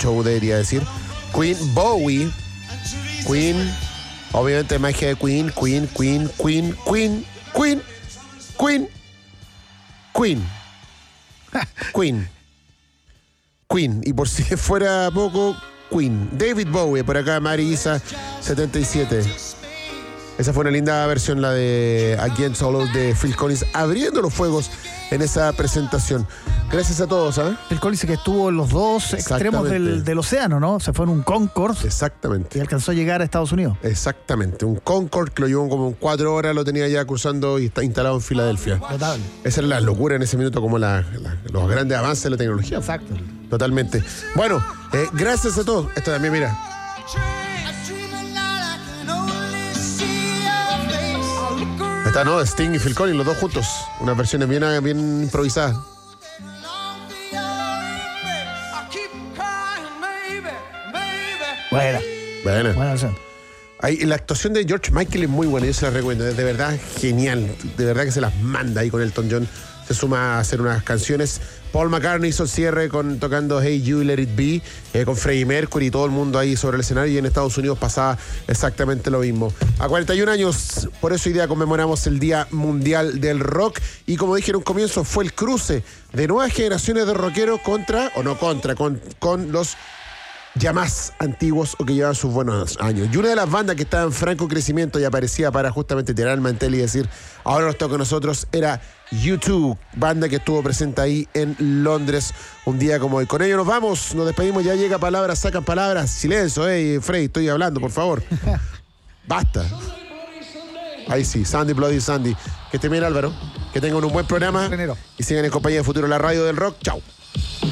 show, debería decir. Queen, Bowie. Queen, obviamente magia de Queen. Y por si fuera poco, Queen. David Bowie, por acá Marisa 77. Esa fue una linda versión, la de Against All Odds de Phil Collins, abriendo los fuegos en esa presentación. Gracias a todos, ¿eh? Phil Collins, que estuvo en los dos extremos del océano, ¿no? Se fue en un Concorde. Exactamente. Y alcanzó a llegar a Estados Unidos. Exactamente. Un Concorde que lo llevó como en 4 horas, lo tenía ya cruzando y está instalado en Filadelfia. Notable. Esa era la locura en ese minuto, como los grandes avances de la tecnología. Exacto. Totalmente. Bueno, gracias a todos. Esto también, mira. Está, ¿no? Sting y Phil Collins, los dos juntos. Unas versiones bien improvisadas. Buena versión. La actuación de George Michael es muy buena, yo se la recomiendo, es de verdad genial, de verdad que se las manda ahí con Elton John, se suma a hacer unas canciones. Paul McCartney hizo el cierre tocando Hey You, Let It Be, con Freddie Mercury y todo el mundo ahí sobre el escenario, y en Estados Unidos pasaba exactamente lo mismo. A 41 años, por eso hoy día conmemoramos el Día Mundial del Rock, y como dije en un comienzo, fue el cruce de nuevas generaciones de rockeros con los ya más antiguos o que llevan sus buenos años. Y una de las bandas que estaba en franco crecimiento y aparecía para justamente tirar el mantel y decir, ahora nos toca a nosotros, era U2, banda que estuvo presente ahí en Londres un día como hoy. Con ello nos vamos, nos despedimos, ya llega palabras, sacan palabras, silencio, Freddy, estoy hablando, por favor. Basta. Ahí sí, Sandy, Bloody Sandy. Que esté bien, Álvaro, que tengan un buen programa y sigan en compañía de Futuro, la radio del rock. Chao.